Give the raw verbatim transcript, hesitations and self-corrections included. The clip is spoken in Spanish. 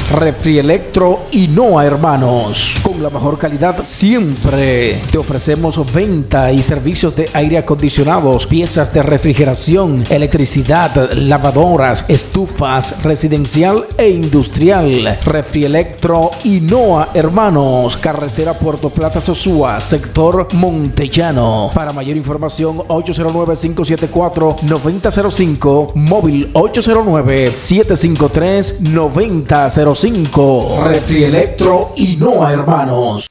Refrielectro Hinoa Hermanos. Con la mejor calidad siempre. Te ofrecemos venta y servicios de aire acondicionados, piezas de refrigeración, electricidad, lavadoras, estufas, residencial e industrial. Refrielectro Hinoa Hermanos. Carretera Puerto Plata Sosúa, sector Montellano. Para mayor información, ocho cero nueve, cinco siete cuatro, nueve cero cero cinco, móvil ocho cero nueve, siete cinco tres, nueve cero cero cinco. Refrielectro Hinoa Hermanos.